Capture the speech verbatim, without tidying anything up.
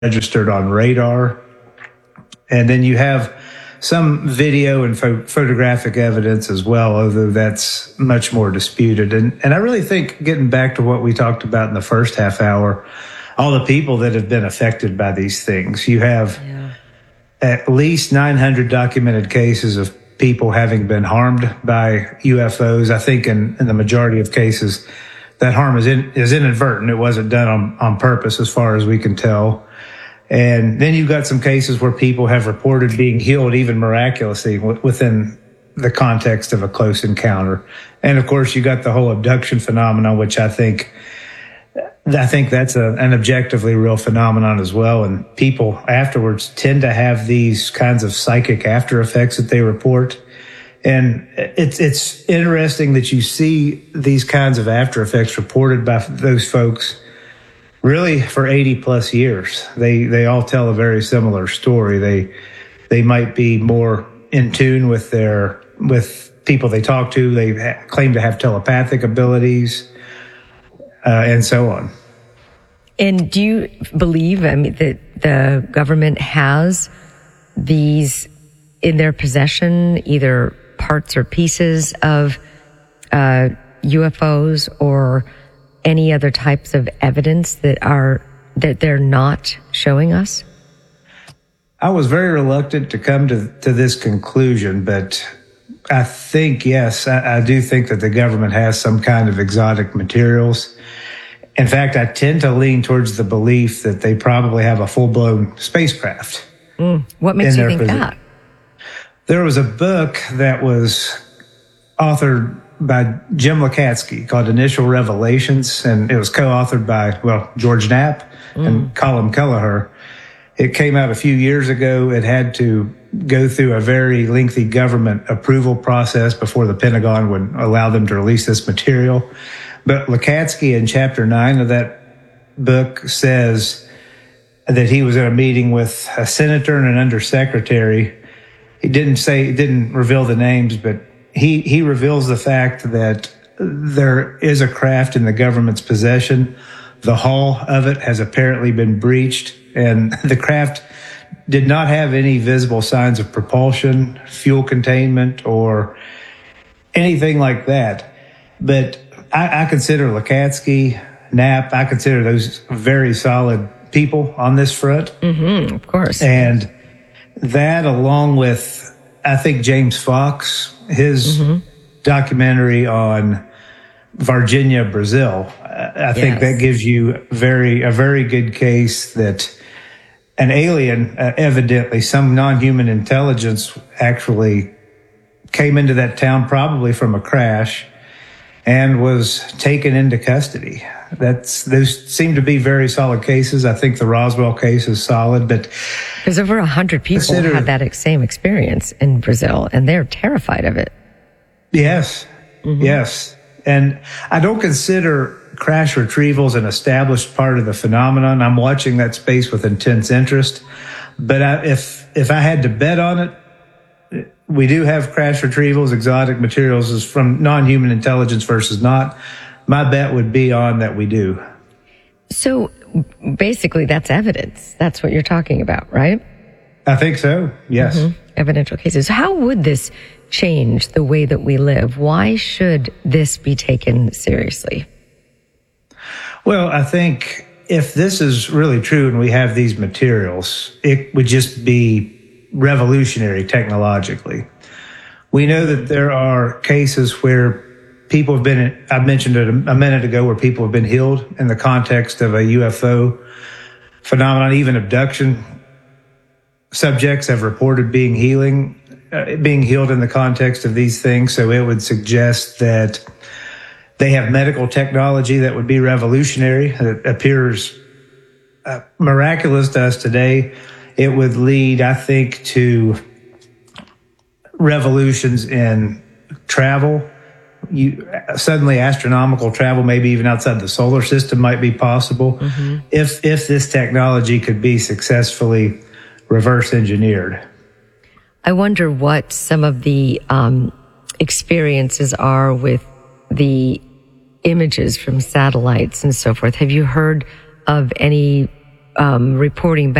registered on radar. And then you have some video and pho- photographic evidence as well, although that's much more disputed. And, and I really think, getting back to what we talked about in the first half hour, all the people that have been affected by these things, you have yeah. at least nine hundred documented cases of people having been harmed by U F Os. I think in, in the majority of cases, that harm is in, is inadvertent. It wasn't done on, on purpose, as far as we can tell. And then you've got some cases where people have reported being healed, even miraculously, w- within the context of a close encounter. And of course, you got the whole abduction phenomenon, which I think, I think that's a, an objectively real phenomenon as well. And people afterwards tend to have these kinds of psychic after effects that they report. And it's, it's interesting that you see these kinds of after effects reported by those folks really for eighty plus years. They, they all tell a very similar story. They, they might be more in tune with their, with people they talk to. They ha- claim to have telepathic abilities, uh, and so on. And do you believe, I mean, that the government has these in their possession, either parts or pieces of, uh, U F Os or any other types of evidence that are that they're not showing us? I was very reluctant to come to, to this conclusion, but I think, yes, I, I do think that the government has some kind of exotic materials. In fact, I tend to lean towards the belief that they probably have a full-blown spacecraft. Mm. What makes you think that? There was a book that was authored by Jim Lukatsky called Initial Revelations, and it was co-authored by, well, George Knapp mm. and Colin Kelleher. It came out a few years ago. It had to go through a very lengthy government approval process before the Pentagon would allow them to release this material. But Lukatsky in chapter nine of that book says that he was at a meeting with a senator and an undersecretary. He didn't say, he didn't reveal the names, but He he reveals the fact that there is a craft in the government's possession. The hull of it has apparently been breached, and the craft did not have any visible signs of propulsion, fuel containment, or anything like that. But I, I consider Lukatsky, Knapp, I consider those very solid people on this front. Mm-hmm, of course. And that, along with, I think, James Fox, his mm-hmm. documentary on Virginia, Brazil, I think yes. that gives you very a very good case that an alien, uh, evidently some non-human intelligence, actually came into that town probably from a crash and was taken into custody. That's those seem to be very solid cases. I think the Roswell case is solid, but because over a hundred people consider, had that same experience in Brazil, and they're terrified of it. Yes, mm-hmm. yes, and I don't consider crash retrievals an established part of the phenomenon. I'm watching that space with intense interest, but I, if if I had to bet on it, we do have crash retrievals, exotic materials is from non-human intelligence versus not. My bet would be on that we do. So basically that's evidence. That's what you're talking about, right? I think so, yes. Mm-hmm. Evidential cases. How would this change the way that we live? Why should this be taken seriously? Well, I think if this is really true and we have these materials, it would just be revolutionary technologically. We know that there are cases where people have been, I mentioned it a minute ago, where people have been healed in the context of a U F O phenomenon. Even abduction subjects have reported being healing, uh, being healed in the context of these things. So it would suggest that they have medical technology that would be revolutionary. It appears uh, miraculous to us today. It would lead, I think, to revolutions in travel. You, suddenly astronomical travel, maybe even outside the solar system, might be possible mm-hmm. if if this technology could be successfully reverse engineered. I wonder what some of the um, experiences are with the images from satellites and so forth. Have you heard of any um, reporting back